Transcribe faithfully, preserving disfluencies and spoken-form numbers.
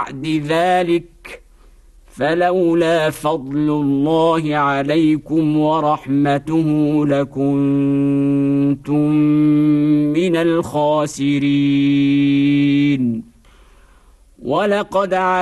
بعد ذلك، فلولا فضل الله عليكم ورحمته لكنتم من الخاسرين. ولقد